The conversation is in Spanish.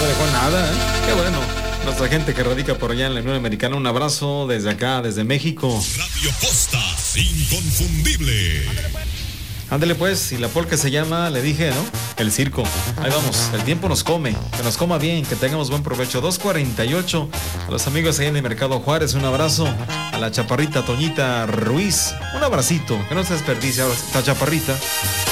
me dejó nada, ¿eh? Qué bueno. Nuestra gente que radica por allá en la Unión Americana, un abrazo desde acá, desde México. Radio Costa, inconfundible. Ándale pues, y la polka se llama, le dije, ¿no? El circo. Ahí vamos, el tiempo nos come, que nos coma bien, que tengamos buen provecho. 2:48, a los amigos ahí en el Mercado Juárez, un abrazo. A la chaparrita Toñita Ruiz, un abracito, que no se desperdicie ahora esta chaparrita.